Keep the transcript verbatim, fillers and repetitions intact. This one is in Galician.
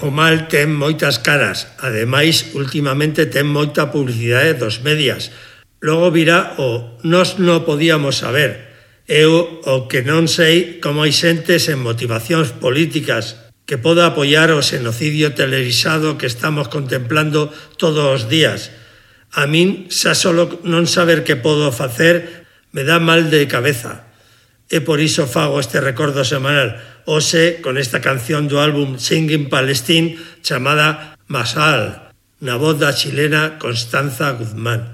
O mal ten moitas caras, ademais, últimamente ten moita publicidade dos medias. Logo virá o nós non podíamos saber. Eu o que non sei como hai xente sen motivacións políticas que poda apoiar o xenocidio televisado que estamos contemplando todos os días. A min, xa solo non saber que podo facer, me dá mal de cabeza. E por iso fago este recordo semanal, hoxe con esta canción do álbum Singing Palestine chamada Masal, na voz da chilena Constanza Guzmán.